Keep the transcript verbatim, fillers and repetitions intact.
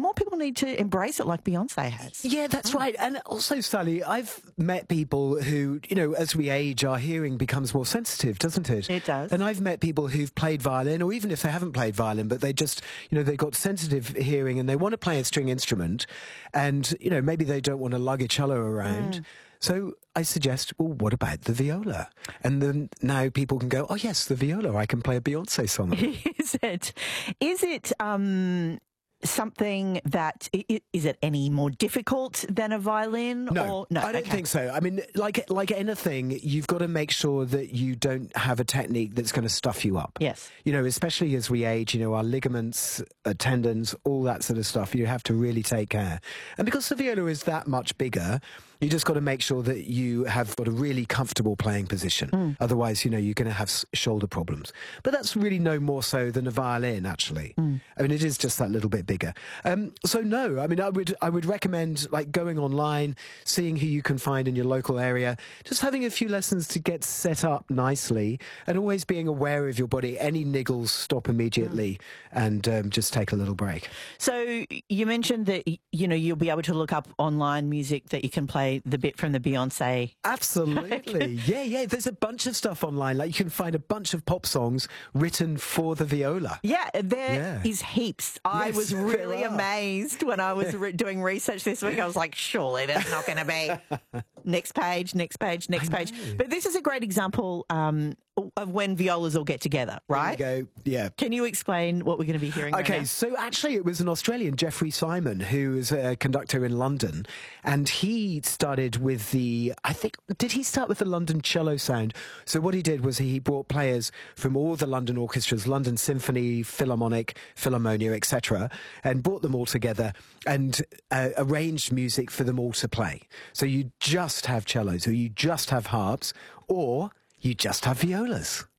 more people need to embrace it like Beyonce has. Yeah, that's right. And also, Sally, I've met people who, you know, as we age, our hearing becomes more sensitive, doesn't it? It does. And I've met people who've played violin, or even if they haven't played violin, but they just, you know, they've got sensitive hearing and they want to play a string instrument, and, you know, maybe they don't want to lug a cello around. Mm. So I suggest, well, what about the viola? And then now people can go, oh, yes, the viola, I can play a Beyonce song. Is it? Is it um, something that, is it any more difficult than a violin? No, or, no I don't okay. think so. I mean, like like anything, you've got to make sure that you don't have a technique that's going to stuff you up. Yes. You know, especially as we age, you know, our ligaments, uh, tendons, all that sort of stuff, you have to really take care. And because the viola is that much bigger, you just got to make sure that you have got a really comfortable playing position. Mm. Otherwise, you know, you're going to have shoulder problems. But that's really no more so than a violin, actually. Mm. I mean, it is just that little bit bigger. Um, so no, I mean, I would I would recommend like going online, seeing who you can find in your local area, just having a few lessons to get set up nicely, and always being aware of your body. Any niggles, stop immediately, mm. and um, just take a little break. So you mentioned that, you know, you'll be able to look up online music that you can play the bit from the Beyonce. Absolutely. yeah, yeah. There's a bunch of stuff online. Like you can find a bunch of pop songs written for the viola. Yeah, there yeah. is heaps. I yes, was really amazed when I was re doing research this week. I was like, surely there's not going to be next page, next page, next page. But this is a great example um, of when violas all get together, right? There you go. Yeah. Can you explain what we're going to be hearing Okay, right now? So actually it was an Australian, Jeffrey Simon, who is a conductor in London, and he started with the, I think, did he start with the London Cello Sound? So what he did was he brought players from all the London orchestras, London Symphony, Philharmonic, Philharmonia, et cetera, and brought them all together and uh, arranged music for them all to play. So you just have cellos, or you just have harps, or you just have violas.